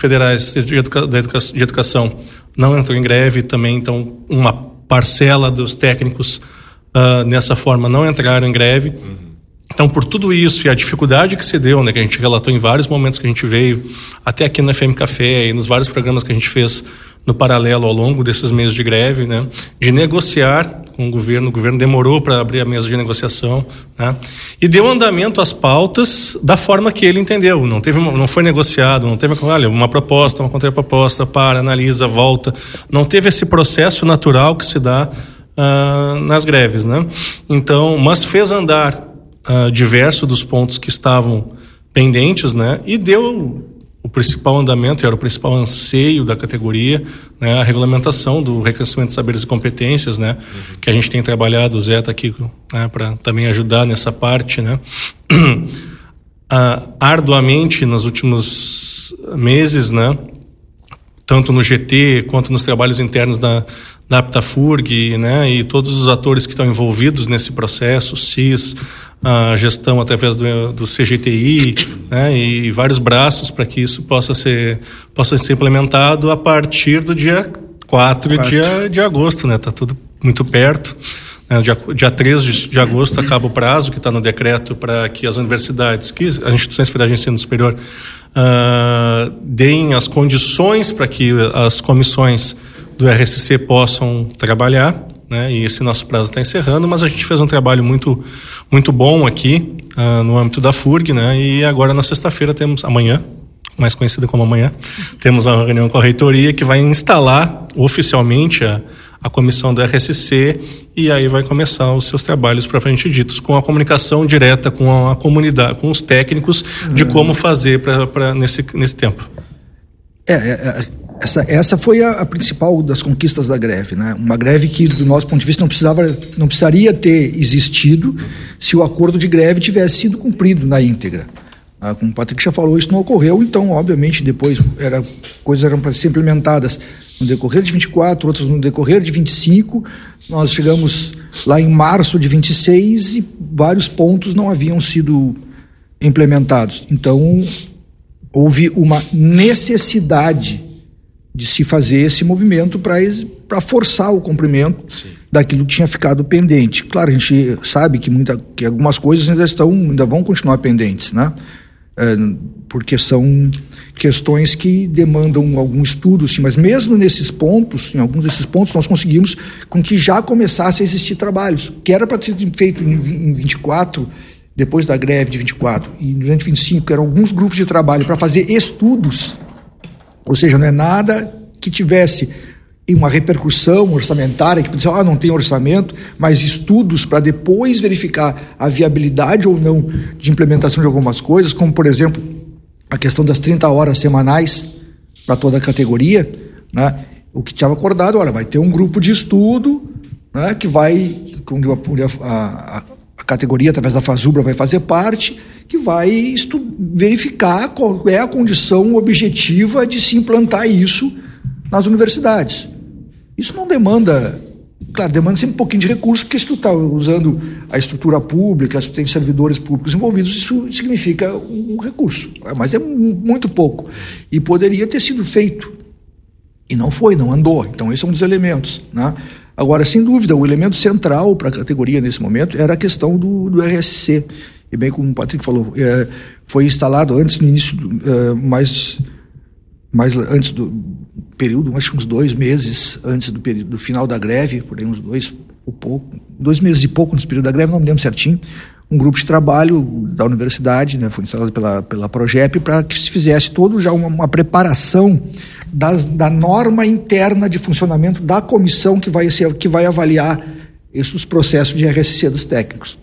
federais de educação não entrou em greve também, então uma parcela dos técnicos nessa forma não entraram em greve. Então, por tudo isso e a dificuldade que se deu, né, que a gente relatou em vários momentos que a gente veio, até aqui no FM Café e nos vários programas que a gente fez no paralelo ao longo desses meses de greve, né, de negociar com o governo demorou para abrir a mesa de negociação, né, e deu andamento às pautas da forma que ele entendeu. Não foi negociado, não teve uma proposta, uma contraproposta, analisa, volta. Não teve esse processo natural que se dá nas greves, né? Então, mas fez andar diversos dos pontos que estavam pendentes, né? E deu o principal andamento, era o principal anseio da categoria, né? A regulamentação do reconhecimento de saberes e competências, né? Que a gente tem trabalhado, o Zé está aqui, né, para também ajudar nessa parte, né? Arduamente nos últimos meses, né? Tanto no GT quanto nos trabalhos internos da Aptafurg, né? E todos os atores que estão envolvidos nesse processo, CIS, a gestão através do CGTI, né? E vários braços para que isso possa ser implementado a partir do dia 4 de agosto, né? Está tudo muito perto. Dia 3 de agosto acaba o prazo que está no decreto para que as universidades, que as instituições federais de ensino superior deem as condições para que as comissões do RSC possam trabalhar, né? E esse nosso prazo está encerrando, mas a gente fez um trabalho muito, muito bom aqui no âmbito da FURG, né? E agora na sexta-feira amanhã, mais conhecida como amanhã, temos uma reunião com a reitoria que vai instalar oficialmente a comissão do RSC e aí vai começar os seus trabalhos propriamente ditos, com a comunicação direta com a comunidade, com os técnicos de como fazer nesse tempo. Essa foi a principal das conquistas da greve, né? Uma greve que, do nosso ponto de vista, não precisaria ter existido se o acordo de greve tivesse sido cumprido na íntegra. Como o Patrick já falou, isso não ocorreu, então, obviamente, depois coisas eram para ser implementadas no decorrer de 24, outras no decorrer de 25. Nós chegamos lá em março de 26 e vários pontos não haviam sido implementados. Então, houve uma necessidade de se fazer esse movimento para forçar o cumprimento daquilo que tinha ficado pendente. Claro, a gente sabe que algumas coisas ainda vão continuar pendentes, né? Porque são questões que demandam algum estudo, sim, mas mesmo nesses pontos, em alguns desses pontos, nós conseguimos com que já começasse a existir trabalhos, que era para ter feito em 24, depois da greve de 24, e durante 25 eram alguns grupos de trabalho para fazer estudos, ou seja, não é nada que tivesse uma repercussão orçamentária, que disse, não tem orçamento, mas estudos para depois verificar a viabilidade ou não de implementação de algumas coisas, como, por exemplo, a questão das 30 horas semanais para toda a categoria, né? O que estava acordado, vai ter um grupo de estudo, né, que vai, a categoria, através da FASUBRA, vai fazer parte, que vai verificar qual é a condição objetiva de se implantar isso nas universidades. Isso não demanda, claro, demanda sempre um pouquinho de recurso, porque se tu está usando a estrutura pública, se tu tem servidores públicos envolvidos, isso significa um recurso, mas é muito pouco. E poderia ter sido feito. E não foi, não andou. Então, esse é um dos elementos, né? Agora, sem dúvida, o elemento central para a categoria nesse momento era a questão do RSC. E bem como o Patrick falou, foi instalado antes, no início, mais antes do período, acho que uns 2 meses antes do final da greve, por aí uns 2 meses e pouco antes do período da greve, não me lembro certinho, um grupo de trabalho da universidade, né, foi instalado pela Progep, para que se fizesse todo já uma preparação da norma interna de funcionamento da comissão que vai avaliar esses processos de RSC dos técnicos.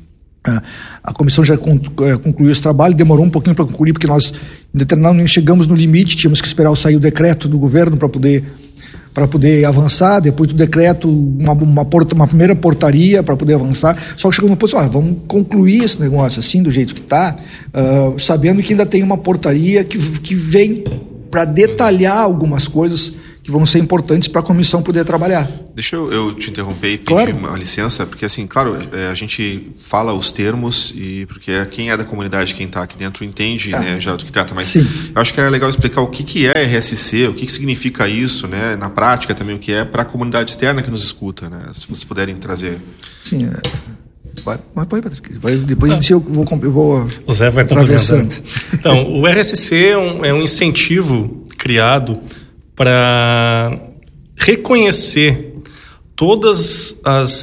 A comissão já concluiu esse trabalho, demorou um pouquinho para concluir, porque nós, em determinado momento, chegamos no limite, tínhamos que esperar sair o decreto do governo para poder avançar, depois do decreto, uma primeira portaria para poder avançar, só que chegou no ponto, vamos concluir esse negócio assim, do jeito que está, sabendo que ainda tem uma portaria que vem para detalhar algumas coisas que vão ser importantes para a comissão poder trabalhar. Deixa eu te interromper e pedir uma licença, porque assim, claro, a gente fala os termos e porque quem é da comunidade, quem está aqui dentro entende, né, já do que trata, mas Sim. Eu acho que era legal explicar o que é RSC, o que significa isso, né, na prática também o que é para a comunidade externa que nos escuta, né, se vocês puderem trazer. Sim, mas pode, Patrick. Depois eu vou o Zé vai atravessando. Então, o RSC é um incentivo criado para reconhecer todas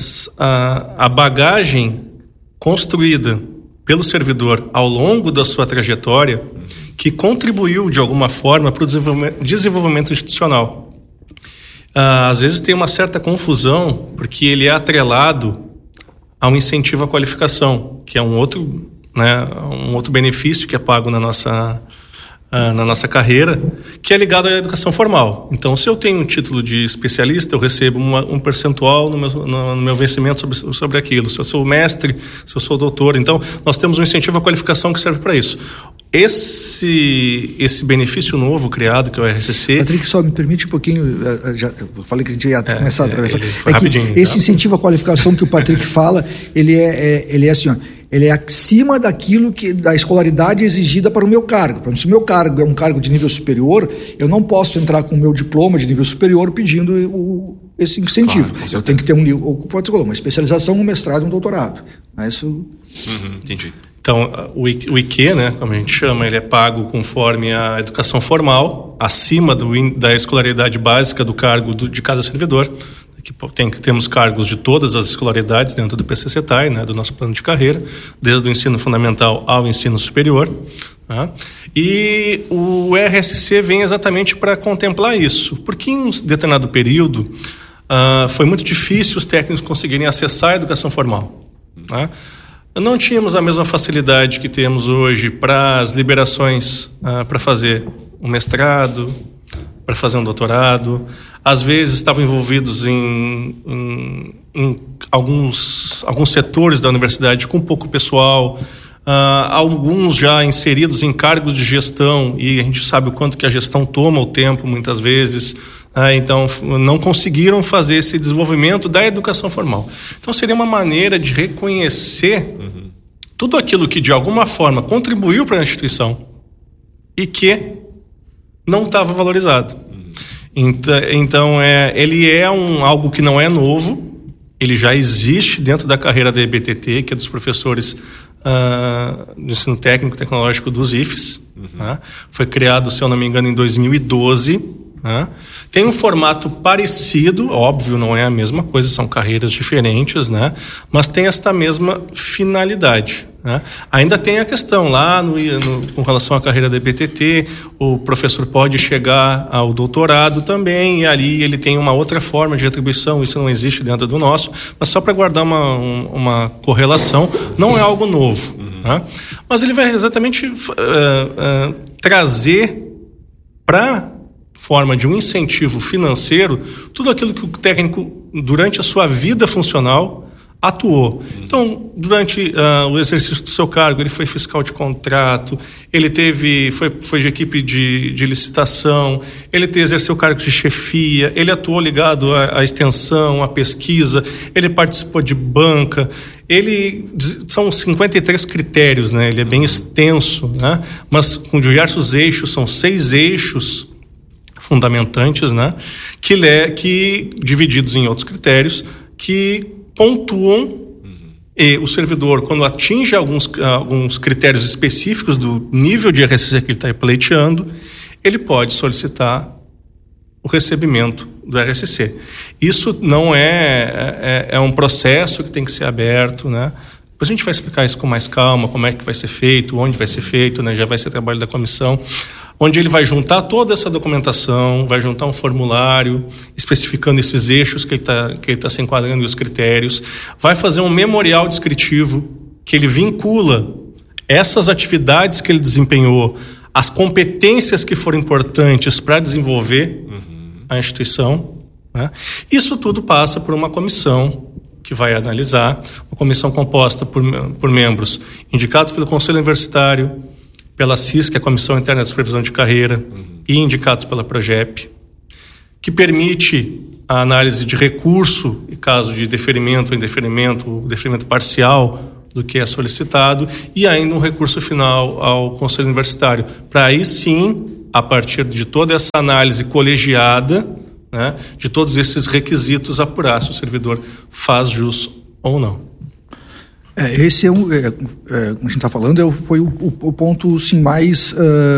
a bagagem construída pelo servidor ao longo da sua trajetória que contribuiu de alguma forma para o desenvolvimento institucional. Às vezes tem uma certa confusão porque ele é atrelado a um incentivo à qualificação, que é um outro benefício que é pago na nossa carreira, que é ligado à educação formal. Então, se eu tenho um título de especialista, eu recebo um percentual no meu vencimento sobre aquilo. Se eu sou mestre, se eu sou doutor. Então, nós temos um incentivo à qualificação que serve para isso. Esse benefício novo criado, que é o RSC... Patrick, só me permite um pouquinho, eu falei que a gente ia começar a atravessar. Rapidinho. Esse incentivo à qualificação que o Patrick fala, ele é assim, ó, ele é acima da escolaridade exigida para o meu cargo. Se o meu cargo é um cargo de nível superior, eu não posso entrar com o meu diploma de nível superior pedindo esse incentivo. Claro, eu tenho que ter uma especialização, um mestrado, um doutorado. Entendi. Então, o IQ, né, como a gente chama, ele é pago conforme a educação formal, acima da escolaridade básica do cargo de cada servidor. Temos cargos de todas as escolaridades dentro do PCCETAI, né, do nosso plano de carreira, desde o ensino fundamental ao ensino superior. Tá? E o RSC vem exatamente para contemplar isso, porque em um determinado período foi muito difícil os técnicos conseguirem acessar a educação formal. Tá? Não tínhamos a mesma facilidade que temos hoje para as liberações para fazer um mestrado, para fazer um doutorado. Às vezes estavam envolvidos em alguns setores da universidade com pouco pessoal, alguns já inseridos em cargos de gestão, e a gente sabe o quanto que a gestão toma o tempo muitas vezes. Então não conseguiram fazer esse desenvolvimento da educação formal. Então seria uma maneira de reconhecer tudo aquilo que de alguma forma contribuiu para a instituição e que não estava valorizado. Então ele é algo que não é novo, ele já existe dentro da carreira da EBTT, que é dos professores do ensino técnico tecnológico dos IFES. Foi criado, se eu não me engano, em 2012. Tem um formato parecido, óbvio, não é a mesma coisa, são carreiras diferentes, né? Mas tem esta mesma finalidade. Ainda tem a questão lá com relação à carreira da EBTT, o professor pode chegar ao doutorado também, e ali ele tem uma outra forma de retribuição, isso não existe dentro do nosso, mas só para guardar uma correlação, não é algo novo. Mas ele vai exatamente trazer para forma de um incentivo financeiro tudo aquilo que o técnico, durante a sua vida funcional, atuou. Então, durante o exercício do seu cargo, ele foi fiscal de contrato, ele foi de equipe de licitação, ele exerceu cargos de chefia, ele atuou ligado à extensão, à pesquisa, ele participou de banca. São 53 critérios, né? Ele é bem extenso, né? Mas com diversos eixos, são 6 eixos fundamentantes, né? Que divididos em outros critérios, que pontuam e o servidor, quando atinge alguns critérios específicos do nível de RSC que ele está pleiteando, ele pode solicitar o recebimento do RSC. Isso não é um processo que tem que ser aberto, né? Depois a gente vai explicar isso com mais calma, como é que vai ser feito, onde vai ser feito, né? Já vai ser trabalho da comissão, onde ele vai juntar toda essa documentação, vai juntar um formulário especificando esses eixos que ele tá se enquadrando e os critérios, vai fazer um memorial descritivo que ele vincula essas atividades que ele desempenhou, as competências que foram importantes para desenvolver a instituição, né? Isso tudo passa por uma comissão que vai analisar, uma comissão composta por membros indicados pelo Conselho Universitário, pela CIS, que é a Comissão Interna de Supervisão de Carreira, e indicados pela PROGEP, que permite a análise de recurso, em caso de deferimento, indeferimento, deferimento parcial do que é solicitado, e ainda um recurso final ao Conselho Universitário, para aí sim, a partir de toda essa análise colegiada, né, de todos esses requisitos, apurar se o servidor faz jus ou não. Esse como a gente está falando, foi o ponto sim, mais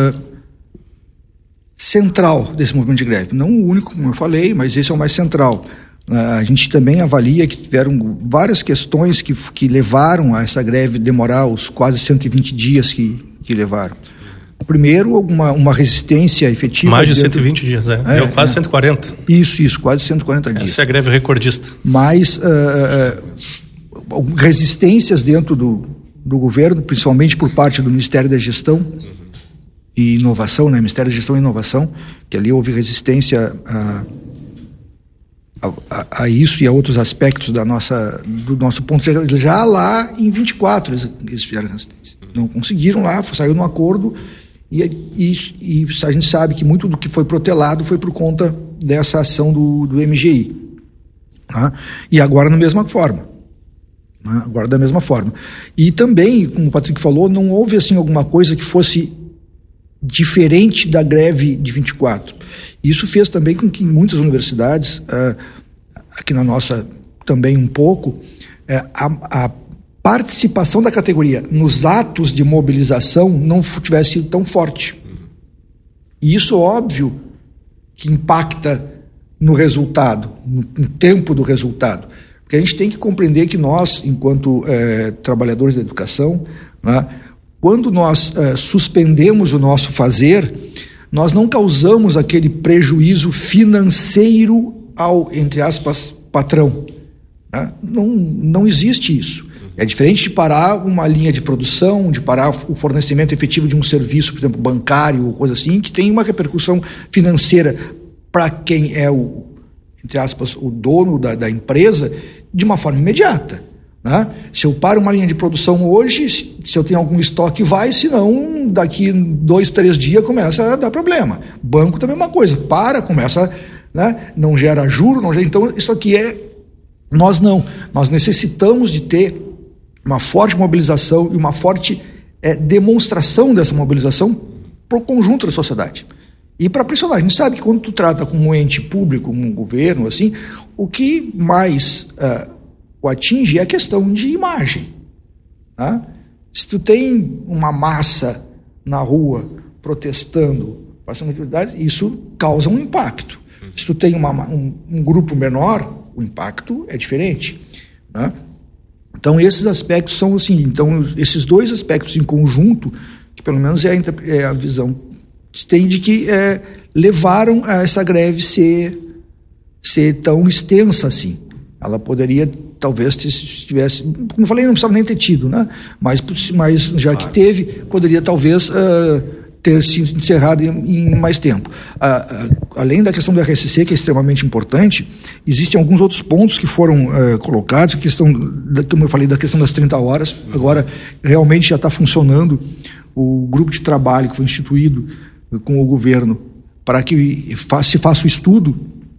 central desse movimento de greve. Não o único, como eu falei, mas esse é o mais central. A gente também avalia que tiveram várias questões que levaram a essa greve demorar os quase 120 dias que levaram. Primeiro, uma resistência efetiva. Mais de 120 dias, deu quase 140. Isso, quase 140 dias. Essa é a greve recordista. Mas resistências dentro do governo, principalmente por parte do Ministério da Gestão e Inovação, né? Ministério da Gestão e Inovação, que ali houve resistência a isso e a outros aspectos do nosso ponto de vista. Já lá em 24 eles fizeram resistência. Não conseguiram lá, saiu num acordo e a gente sabe que muito do que foi protelado foi por conta dessa ação do MGI. Tá? E agora da mesma forma. E também, como o Patrick falou, não houve assim alguma coisa que fosse diferente da greve de 24. Isso fez também com que em muitas universidades, aqui na nossa também um pouco, a participação da categoria nos atos de mobilização não tivesse sido tão forte. E isso, óbvio, que impacta no resultado, no tempo do resultado. Porque a gente tem que compreender que nós, enquanto trabalhadores da educação, né, quando nós suspendemos o nosso fazer, nós não causamos aquele prejuízo financeiro ao, entre aspas, patrão. Né? Não existe isso. É diferente de parar uma linha de produção, de parar o fornecimento efetivo de um serviço, por exemplo, bancário ou coisa assim, que tem uma repercussão financeira para quem é entre aspas, o dono da empresa, de uma forma imediata. Né? Se eu paro uma linha de produção hoje, se eu tenho algum estoque, senão daqui 2, 3 dias começa a dar problema. Banco também é uma coisa, começa, né? Não gera juro, então isso aqui nós necessitamos de ter uma forte mobilização e uma forte demonstração dessa mobilização para o conjunto da sociedade. E para pressionar, a gente sabe que quando tu trata com um ente público, um governo, assim, o que mais o atinge é a questão de imagem. Tá? Se tu tem uma massa na rua protestando para essa atividade, isso causa um impacto. Se tu tem um grupo menor, o impacto é diferente. Né? Então esses aspectos são assim, esses dois aspectos em conjunto, que pelo menos é a visão que tem de que levaram a essa greve ser tão extensa assim. Ela poderia, talvez, se tivesse, como eu falei, não precisava nem ter tido, né? Mas já que teve, poderia talvez ter se encerrado em mais tempo. Além da questão do RSC, que é extremamente importante, existem alguns outros pontos que foram colocados, como eu falei, da questão das 30 horas, agora realmente já está funcionando o grupo de trabalho que foi instituído com o governo para que se faça o estudo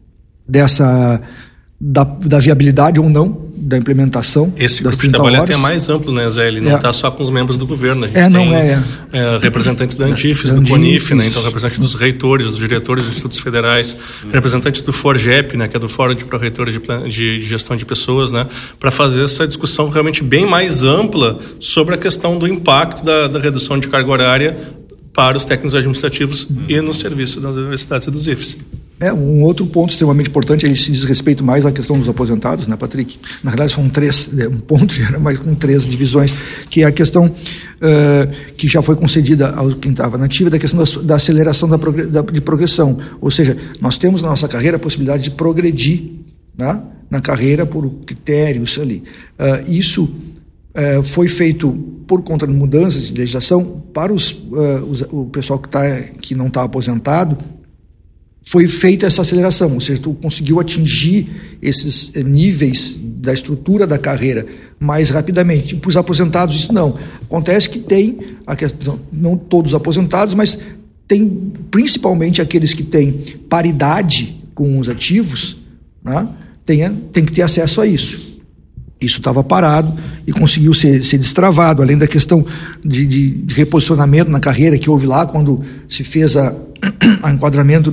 da viabilidade ou não da implementação. Esse grupo de trabalho é até mais amplo, né, Zé? Ele não está só com os membros do governo. A gente tem representantes da Antifes, do CONIF, né? Então representantes dos reitores, dos diretores dos institutos federais, representantes do FORGEP, né? Que é do Fórum de Pró-Reitores de Gestão de Pessoas, né? Para fazer essa discussão realmente bem mais ampla sobre a questão do impacto da redução de carga horária para os técnicos administrativos e no serviço das universidades e dos IFES. Um outro ponto extremamente importante, ele se diz respeito mais à questão dos aposentados, né, Patrick? Na realidade são 3, um ponto era mais com 3 divisões, que é a questão que já foi concedida ao quem estava na ativa, da questão da aceleração de progressão. Ou seja, nós temos na nossa carreira a possibilidade de progredir, né, na carreira por critérios ali. Isso foi feito por conta de mudanças de legislação para o pessoal que não está aposentado. Foi feita essa aceleração, ou seja, tu conseguiu atingir esses níveis da estrutura da carreira mais rapidamente. Para os aposentados isso não. Acontece que tem, não todos os aposentados, mas tem principalmente aqueles que têm paridade com os ativos, né, tem que ter acesso a isso. Isso estava parado e conseguiu ser destravado, além da questão de reposicionamento na carreira que houve lá quando se fez a enquadramento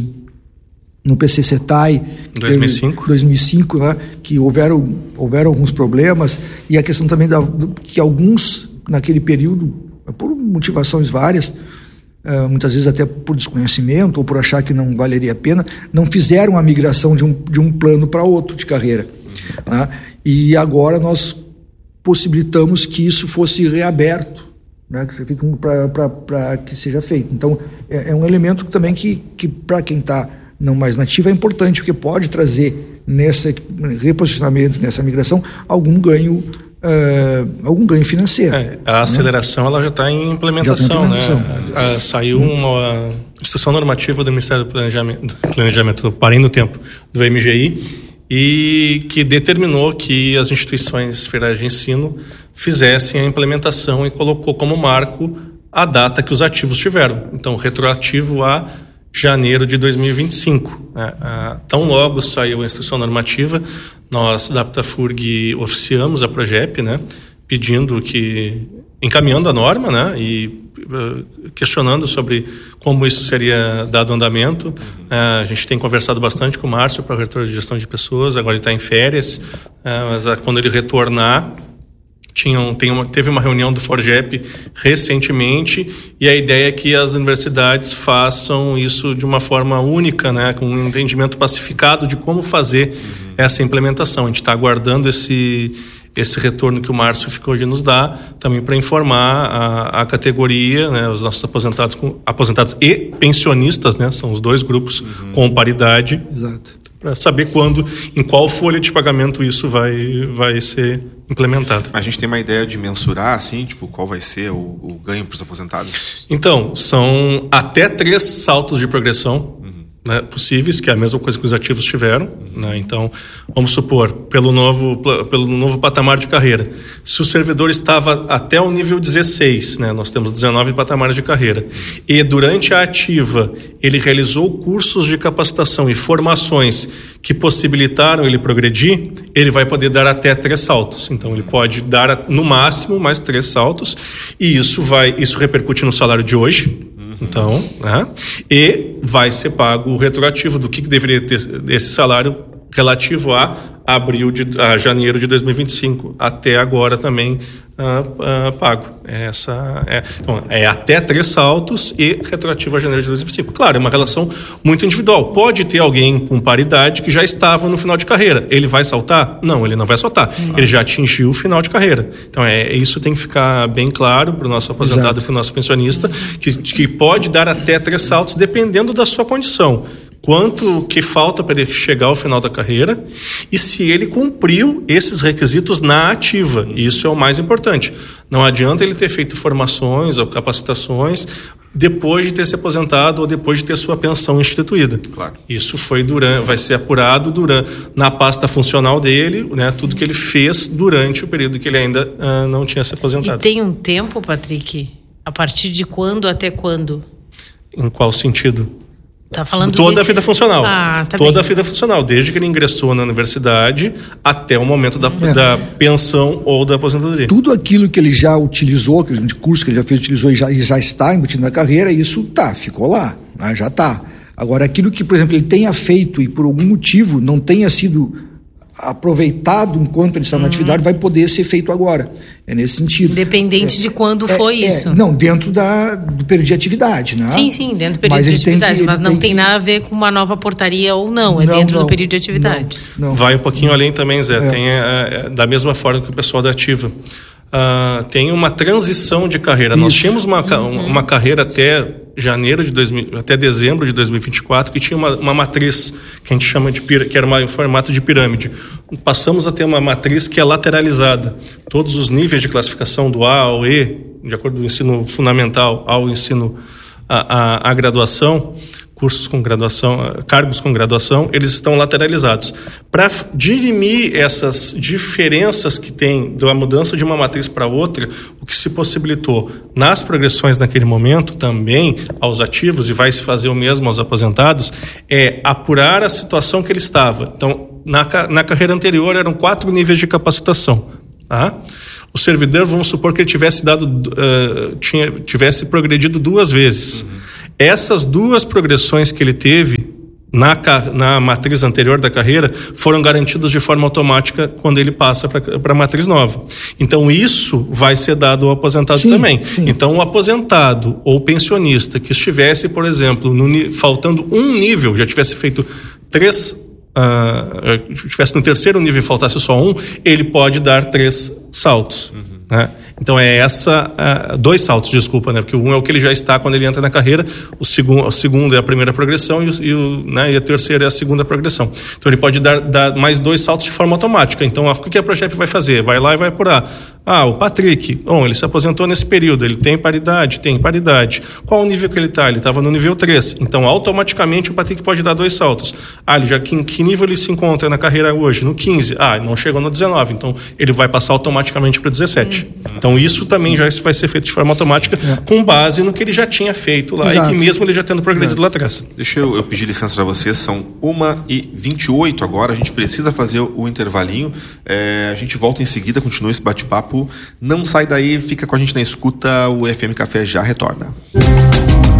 no PCCETAI. 2005, né, que houveram alguns problemas, e a questão também que alguns, naquele período, por motivações várias, muitas vezes até por desconhecimento ou por achar que não valeria a pena, não fizeram a migração de um plano para outro de carreira. Né? E agora nós possibilitamos que isso fosse reaberto, né? Para que seja feito. Então, é um elemento também que para quem está não mais nativo é importante, porque pode trazer nesse reposicionamento, nessa migração, algum ganho financeiro. A aceleração, né? Ela já está em implementação. Né? Saiu uma instrução normativa do Ministério do Planejamento, parei no tempo, do MGI, e que determinou que as instituições federais de ensino fizessem a implementação e colocou como marco a data que os ativos tiveram. Então, retroativo a janeiro de 2025. Tão logo saiu a instrução normativa, nós da Aptafurg oficiamos a Progep, né, encaminhando a norma, né, e questionando sobre como isso seria dado andamento. A gente tem conversado bastante com o Márcio, para o reitor de gestão de pessoas, agora ele está em férias, mas quando ele retornar, teve uma reunião do Forgep recentemente, e a ideia é que as universidades façam isso de uma forma única, né, com um entendimento pacificado de como fazer essa implementação. A gente está aguardando esse retorno que o Márcio ficou de nos dar, também para informar a categoria, né, os nossos aposentados e pensionistas, né, são os dois grupos com paridade. Exato. Para saber em qual folha de pagamento isso vai ser implementado. A gente tem uma ideia de mensurar, assim, tipo, qual vai ser o ganho para os aposentados? Então, são até 3 saltos de progressão, né, possíveis, que é a mesma coisa que os ativos tiveram. Né? Então, vamos supor, pelo novo patamar de carreira. Se o servidor estava até o nível 16, né, nós temos 19 patamares de carreira, e durante a ativa ele realizou cursos de capacitação e formações que possibilitaram ele progredir, ele vai poder dar até 3 saltos. Então, ele pode dar no máximo mais 3 saltos, e isso repercute no salário de hoje. Então, né? E vai ser pago o retroativo do que deveria ter esse salário relativo a janeiro de 2025, até agora também pago. Então, até 3 saltos e retroativo a janeiro de 2025. Claro, é uma relação muito individual. Pode ter alguém com paridade que já estava no final de carreira. Ele vai saltar? Não, ele não vai saltar. Ele já atingiu o final de carreira. Então, isso tem que ficar bem claro para o nosso aposentado e para o nosso pensionista, que pode dar até 3 saltos, dependendo da sua condição. Quanto que falta para ele chegar ao final da carreira e se ele cumpriu esses requisitos na ativa. Isso é o mais importante. Não adianta ele ter feito formações ou capacitações depois de ter se aposentado ou depois de ter sua pensão instituída. Claro. Isso vai ser apurado na pasta funcional dele, né, tudo que ele fez durante o período que ele ainda não tinha se aposentado. E tem um tempo, Patrick? A partir de quando até quando? Em qual sentido? Tá falando toda a vida funcional. Toda a vida funcional, desde que ele ingressou na universidade até o momento da pensão ou da aposentadoria. Tudo aquilo que ele já utilizou, aquele curso que ele já fez, utilizou e já está embutido na carreira, isso ficou lá, né, já está. Agora, aquilo que, por exemplo, ele tenha feito e por algum motivo não tenha sido aproveitado enquanto ele está na atividade, vai poder ser feito agora. É nesse sentido. Independente de quando foi isso. Não, dentro do período de atividade, né? Sim, dentro do período de atividade, mas não tem nada a ver com uma nova portaria ou não, dentro do período de atividade. Não. Vai um pouquinho além também, Zé. Tem da mesma forma que o pessoal da ativa. Tem uma transição de carreira. Isso. Nós tínhamos uma carreira até dezembro de 2024, que tinha uma matriz que a gente chama que era um formato de pirâmide. Passamos a ter uma matriz que é lateralizada. Todos os níveis de classificação do A ao E, de acordo com o ensino fundamental ao ensino a graduação, cursos com graduação, cargos com graduação, eles estão lateralizados. Para dirimir essas diferenças que tem da mudança de uma matriz para outra, o que se possibilitou nas progressões naquele momento também aos ativos, e vai se fazer o mesmo aos aposentados, é apurar a situação que ele estava. Então, na carreira anterior eram 4 níveis de capacitação. Tá? O servidor, vamos supor que ele tivesse progredido 2 vezes. Essas 2 progressões que ele teve na matriz anterior da carreira foram garantidas de forma automática quando ele passa para a matriz nova. Então, isso vai ser dado ao aposentado também. Sim. Então, o aposentado ou pensionista que estivesse, por exemplo, faltando um nível, já tivesse feito 3, estivesse no 3º nível e faltasse só 1, ele pode dar 3 saltos. Né? Então é 2 saltos, desculpa, né? Porque o 1 é o que ele já está quando ele entra na carreira, o segundo é a primeira progressão e a terceira é a segunda progressão. Então ele pode dar mais 2 saltos de forma automática. Então o que a Progep vai fazer? Vai lá e vai apurar. O Patrick, ele se aposentou nesse período, ele tem paridade? Tem paridade. Qual o nível que ele está? Ele estava no nível 3. Então automaticamente o Patrick pode dar 2 saltos. Que nível ele se encontra na carreira hoje? No 15. Não chegou no 19. Então ele vai passar automaticamente para o 17. Então isso também já vai ser feito de forma automática com base no que ele já tinha feito lá. Exato. E que mesmo ele já tendo progredido lá atrás. Deixa eu pedir licença para vocês, são 1h28 agora, a gente precisa fazer o intervalinho, a gente volta em seguida, continua esse bate-papo, não sai daí, fica com a gente na escuta, o FM Café já retorna.